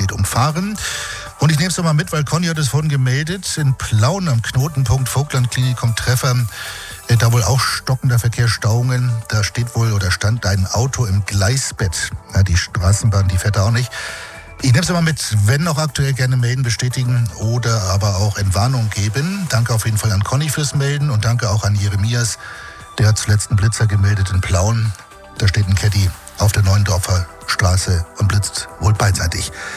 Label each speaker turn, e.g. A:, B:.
A: Gebiet umfahren. Und ich nehme es nochmal mit, weil Conny hat es vorhin gemeldet, in Plauen am Knotenpunkt Vogtlandklinik kommt Treffer, da wohl auch stockender Verkehr, Stauungen, da steht wohl oder stand dein Auto im Gleisbett. Ja, die Straßenbahn, die fährt da auch nicht. Ich nehme es mal mit, wenn noch aktuell gerne melden, bestätigen oder aber auch Entwarnung geben. Danke auf jeden Fall an Conny fürs Melden und danke auch an Jeremias, der hat zuletzt einen Blitzer gemeldet in Plauen. Da steht ein Caddy auf der Neuendorfer Straße und blitzt wohl beidseitig.